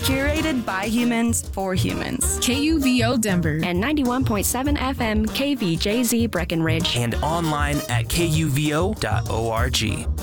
Curated by humans for humans. KUVO Denver. And 91.7 FM KVJZ Breckenridge. And online at kuvo.org.